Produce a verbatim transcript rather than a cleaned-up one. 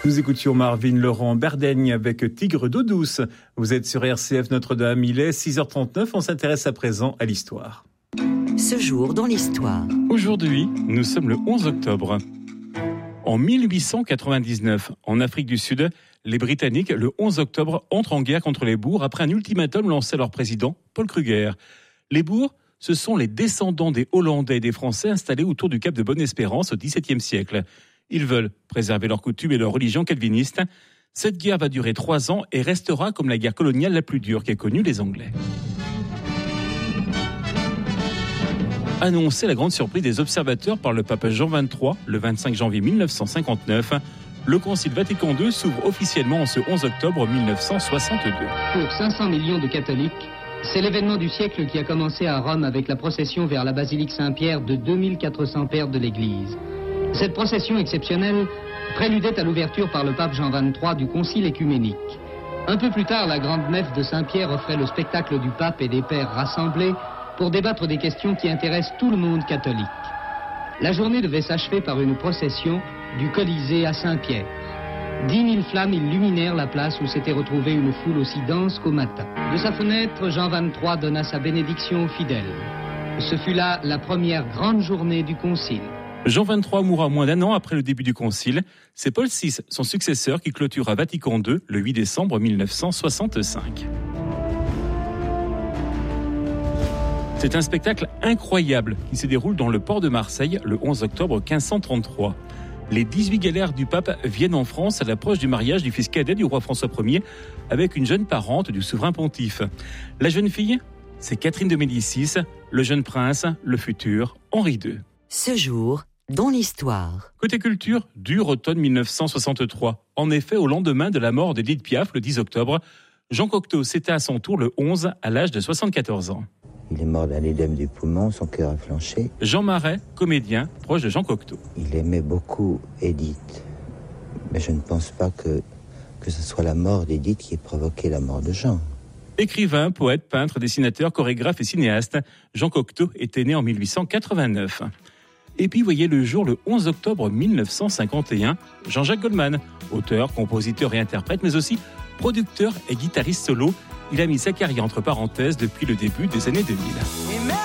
Nous écoutions Marvin Laurent Berdaigne avec Tigre d'eau douce. Vous êtes sur R C F Notre-Dame, il est six heures trente-neuf, on s'intéresse à présent à l'histoire. Ce jour dans l'histoire. Aujourd'hui, nous sommes le onze octobre. En mille huit cent quatre-vingt-dix-neuf, en Afrique du Sud, les Britanniques, le onze octobre, entrent en guerre contre les Boers après un ultimatum lancé à leur président, Paul Kruger. Les Boers, ce sont les descendants des Hollandais et des Français installés autour du Cap de Bonne-Espérance au dix-septième siècle. Ils veulent préserver leurs coutumes et leur religion calviniste. Cette guerre va durer trois ans et restera comme la guerre coloniale la plus dure qu'aient connue les Anglais. Annoncé à la grande surprise des observateurs par le pape Jean vingt-trois, le vingt-cinq janvier mille neuf cent cinquante-neuf, le Concile Vatican deux s'ouvre officiellement en ce onze octobre mille neuf cent soixante-deux. Pour cinq cents millions de catholiques, c'est l'événement du siècle qui a commencé à Rome avec la procession vers la basilique Saint-Pierre de deux mille quatre cents pères de l'Église. Cette procession exceptionnelle préludait à l'ouverture par le pape Jean vingt-trois du Concile écuménique. Un peu plus tard, la grande nef de Saint-Pierre offrait le spectacle du pape et des pères rassemblés pour débattre des questions qui intéressent tout le monde catholique. La journée devait s'achever par une procession du Colisée à Saint-Pierre. Dix mille flammes illuminèrent la place où s'était retrouvée une foule aussi dense qu'au matin. De sa fenêtre, Jean vingt-trois donna sa bénédiction aux fidèles. Ce fut là la première grande journée du Concile. Jean vingt-trois mourra moins d'un an après le début du Concile. C'est Paul six, son successeur, qui clôtura Vatican deux le huit décembre mille neuf cent soixante-cinq. C'est un spectacle incroyable qui se déroule dans le port de Marseille le onze octobre quinze cent trente-trois. Les dix-huit galères du pape viennent en France à l'approche du mariage du fils cadet du roi François Ier avec une jeune parente du souverain pontife. La jeune fille, c'est Catherine de Médicis, le jeune prince, le futur Henri deux. Ce jour dans l'histoire. Côté culture, dur automne mille neuf cent soixante-trois. En effet, au lendemain de la mort d'Édith Piaf, le dix octobre, Jean Cocteau s'était à son tour le onze à l'âge de soixante-quatorze ans. Il est mort d'un édème du poumon, son cœur a flanché. Jean Marais, comédien, proche de Jean Cocteau. Il aimait beaucoup Édith, mais je ne pense pas que, que ce soit la mort d'Édith qui ait provoqué la mort de Jean. Écrivain, poète, peintre, dessinateur, chorégraphe et cinéaste, Jean Cocteau était né en mille huit cent quatre-vingt-neuf. Et puis voyez le jour le onze octobre mille neuf cent cinquante et un, Jean-Jacques Goldman, auteur, compositeur et interprète, mais aussi producteur et guitariste solo. Il a mis sa carrière entre parenthèses depuis le début des années deux mille.